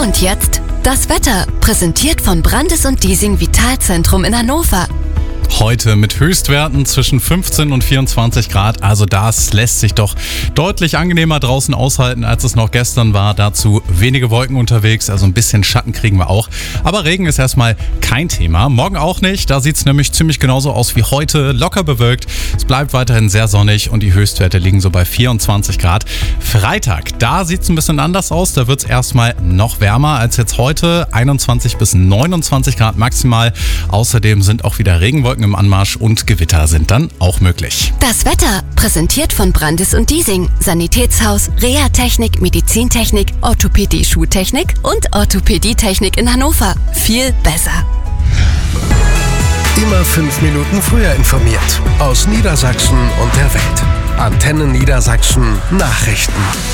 Und jetzt das Wetter, präsentiert von Brandes & Diesing Vitalzentrum in Hannover. Heute mit Höchstwerten zwischen 15 und 24 Grad. Also das lässt sich doch deutlich angenehmer draußen aushalten, als es noch gestern war. Dazu wenige Wolken unterwegs, also ein bisschen Schatten kriegen wir auch. Aber Regen ist erstmal kein Thema. Morgen auch nicht. Da sieht es nämlich ziemlich genauso aus wie heute. Locker bewölkt. Es bleibt weiterhin sehr sonnig und die Höchstwerte liegen so bei 24 Grad. Freitag, da sieht es ein bisschen anders aus. Da wird es erstmal noch wärmer als jetzt heute. 21 bis 29 Grad maximal. Außerdem sind auch wieder Regenwolken im Anmarsch und Gewitter sind dann auch möglich. Das Wetter, präsentiert von Brandes & Diesing, Sanitätshaus, Reha-Technik, Medizintechnik, Orthopädie, Schuhtechnik und Orthopädietechnik in Hannover. Viel besser. Immer 5 Minuten früher informiert. Aus Niedersachsen und der Welt. Antenne Niedersachsen Nachrichten.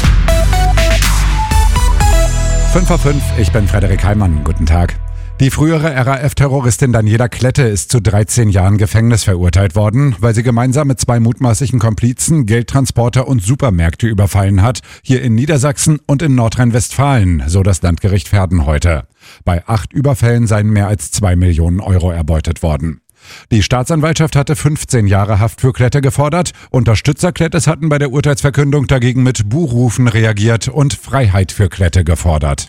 5:05, ich bin Frederik Heimann. Guten Tag. Die frühere RAF-Terroristin Daniela Klette ist zu 13 Jahren Gefängnis verurteilt worden, weil sie gemeinsam mit 2 mutmaßlichen Komplizen Geldtransporter und Supermärkte überfallen hat, hier in Niedersachsen und in Nordrhein-Westfalen, so das Landgericht Verden heute. Bei 8 Überfällen seien mehr als 2 Millionen Euro erbeutet worden. Die Staatsanwaltschaft hatte 15 Jahre Haft für Klette gefordert. Unterstützer Klettes hatten bei der Urteilsverkündung dagegen mit Buhrufen reagiert und Freiheit für Klette gefordert.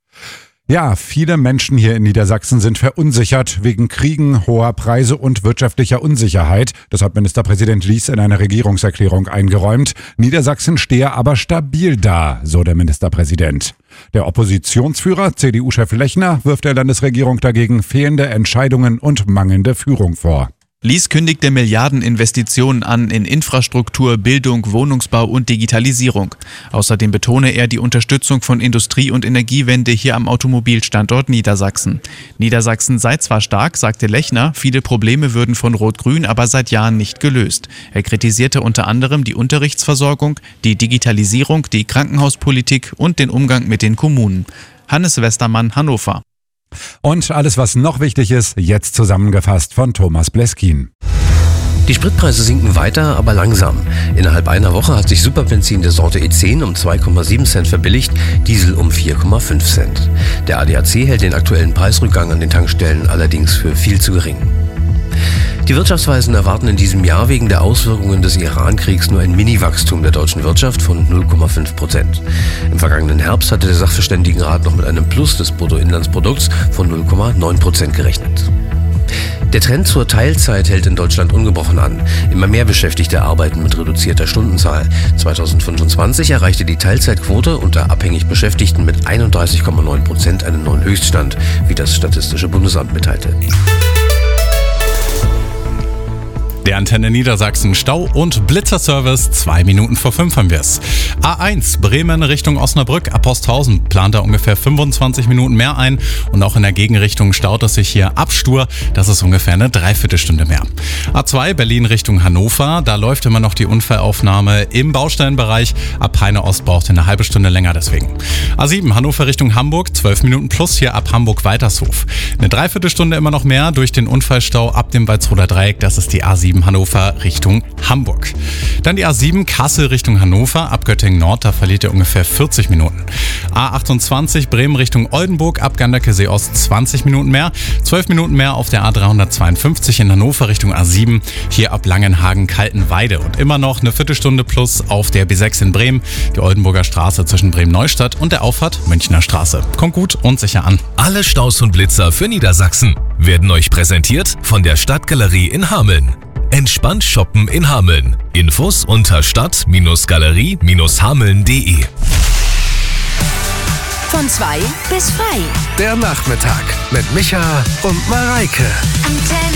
Ja, viele Menschen hier in Niedersachsen sind verunsichert wegen Kriegen, hoher Preise und wirtschaftlicher Unsicherheit. Das hat Ministerpräsident Lies in einer Regierungserklärung eingeräumt. Niedersachsen stehe aber stabil da, so der Ministerpräsident. Der Oppositionsführer, CDU-Chef Lechner, wirft der Landesregierung dagegen fehlende Entscheidungen und mangelnde Führung vor. Lies kündigte Milliardeninvestitionen an in Infrastruktur, Bildung, Wohnungsbau und Digitalisierung. Außerdem betone er die Unterstützung von Industrie- und Energiewende hier am Automobilstandort Niedersachsen. Niedersachsen sei zwar stark, sagte Lechner, viele Probleme würden von Rot-Grün aber seit Jahren nicht gelöst. Er kritisierte unter anderem die Unterrichtsversorgung, die Digitalisierung, die Krankenhauspolitik und den Umgang mit den Kommunen. Hannes Westermann, Hannover. Und alles, was noch wichtig ist, jetzt zusammengefasst von Thomas Bleskin. Die Spritpreise sinken weiter, aber langsam. Innerhalb einer Woche hat sich Superbenzin der Sorte E10 um 2,7 Cent verbilligt, Diesel um 4,5 Cent. Der ADAC hält den aktuellen Preisrückgang an den Tankstellen allerdings für viel zu gering. Die Wirtschaftsweisen erwarten in diesem Jahr wegen der Auswirkungen des Iran-Kriegs nur ein Mini-Wachstum der deutschen Wirtschaft von 0,5%. Im vergangenen Herbst hatte der Sachverständigenrat noch mit einem Plus des Bruttoinlandsprodukts von 0,9% gerechnet. Der Trend zur Teilzeit hält in Deutschland ungebrochen an. Immer mehr Beschäftigte arbeiten mit reduzierter Stundenzahl. 2025 erreichte die Teilzeitquote unter abhängig Beschäftigten mit 31,9% einen neuen Höchststand, wie das Statistische Bundesamt mitteilte. Der Antenne Niedersachsen Stau- und Blitzerservice, 2 Minuten vor 5 haben wir es. A1 Bremen Richtung Osnabrück, Aposthausen plant da ungefähr 25 Minuten mehr ein und auch in der Gegenrichtung staut es sich hier ab Stur, das ist ungefähr eine Dreiviertelstunde mehr. A2 Berlin Richtung Hannover, da läuft immer noch die Unfallaufnahme im Baustellenbereich, ab Heine Ost braucht eine halbe Stunde länger deswegen. A7 Hannover Richtung Hamburg, 12 Minuten plus hier ab Hamburg-Weitershof. Eine Dreiviertelstunde immer noch mehr durch den Unfallstau ab dem Walsroder Dreieck, das ist die A7 Hannover Richtung Hamburg. Dann die A7 Kassel Richtung Hannover, ab Göttingen Nord, da verliert ihr ungefähr 40 Minuten. A28 Bremen Richtung Oldenburg, ab Ganderkesee Ost 20 Minuten mehr, 12 Minuten mehr auf der A352 in Hannover Richtung A7, hier ab Langenhagen-Kaltenweide und immer noch eine Viertelstunde plus auf der B6 in Bremen, die Oldenburger Straße zwischen Bremen-Neustadt und der Auffahrt Münchner Straße. Kommt gut und sicher an. Alle Staus und Blitzer für Niedersachsen werden euch präsentiert von der Stadtgalerie in Hameln. Entspannt shoppen in Hameln. Infos unter stadt-galerie-hameln.de. Von 2 bis frei. Der Nachmittag mit Micha und Mareike. Antenne.